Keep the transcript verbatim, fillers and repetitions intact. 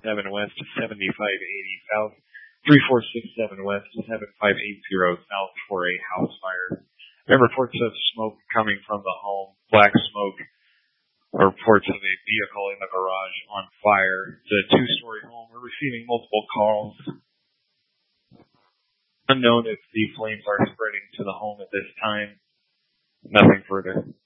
seven West, seventy-five eighty South, three four six seven West, seven five eight zero South for a house fire. We have reports of smoke coming from the home, black smoke, or reports of a vehicle in the garage on fire. It's a two-story home. We're receiving multiple calls. Unknown if the flames are spreading to the home at this time. Nothing further.